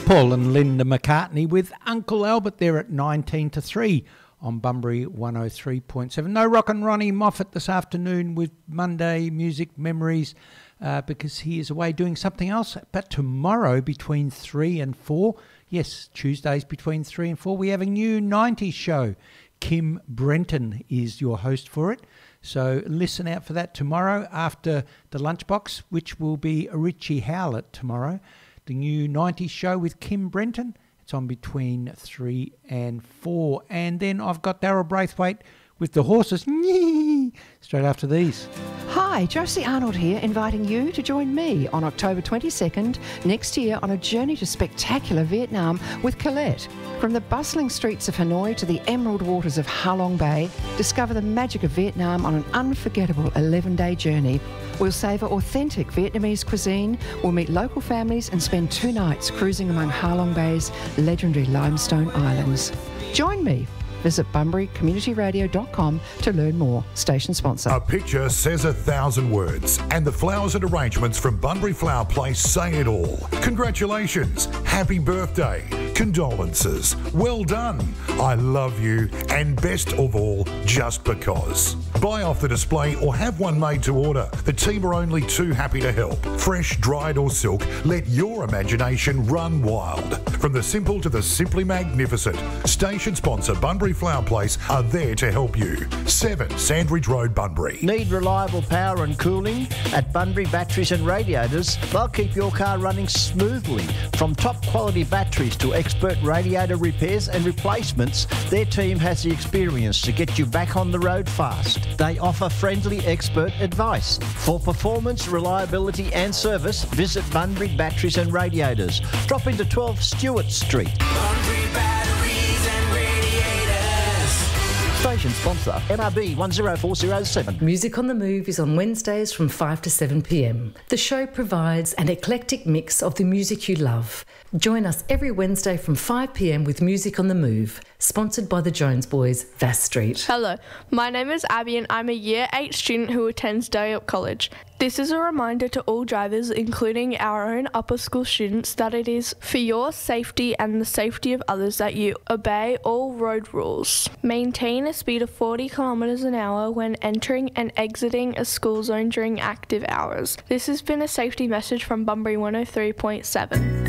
Paul and Linda McCartney with Uncle Albert there at 19 to 3 on Bunbury 103.7. No Rock and Ronnie Moffat this afternoon with Monday Music Memories because he is away doing something else. But tomorrow between 3 and 4, yes, Tuesdays between 3 and 4, we have a new 90s show. Kim Brenton is your host for it. So listen out for that tomorrow after the Lunchbox, which will be Richie Howlett tomorrow. The new 90s show with Kim Brenton. It's on between 3 and 4. And then I've got Daryl Braithwaite with the horses straight after these. Hi, Josie Arnold here, inviting you to join me on October 22nd next year on a journey to spectacular Vietnam with Colette. From the bustling streets of Hanoi to the emerald waters of Ha Long Bay, discover the magic of Vietnam on an unforgettable 11-day journey. We'll savour authentic Vietnamese cuisine, we'll meet local families and spend 2 nights cruising among Ha Long Bay's legendary limestone islands. Join me. Visit bunburycommunityradio.com to learn more. Station sponsor. A picture says 1,000 words, and the flowers and arrangements from Bunbury Flower Place say it all. Congratulations, happy birthday, condolences, well done, I love you, and best of all, just because. Buy off the display or have one made to order. The team are only too happy to help. Fresh, dried or silk, let your imagination run wild. From the simple to the simply magnificent, station sponsor Bunbury Flower Place are there to help you. 7 Sandridge Road, Bunbury. Need reliable power and cooling? At Bunbury Batteries and Radiators, they'll keep your car running smoothly. From top quality batteries to expert radiator repairs and replacements, their team has the experience to get you back on the road fast. They offer friendly expert advice. For performance, reliability and service, visit Bunbury Batteries and Radiators. Drop into 12 Stewart Street. Bunbury Batteries and Radiators. Station sponsor, MRB 10407. Music on the Move is on Wednesdays from 5 to 7 p.m. The show provides an eclectic mix of the music you love. Join us every Wednesday from 5 p.m. with Music on the Move, sponsored by the Jones Boys, Vass Street. Hello, my name is Abby and I'm a Year 8 student who attends Dayup College. This is a reminder to all drivers, including our own upper school students, that it is for your safety and the safety of others that you obey all road rules. Maintain a speed of 40 kilometers an hour when entering and exiting a school zone during active hours. This has been a safety message from Bunbury 103.7.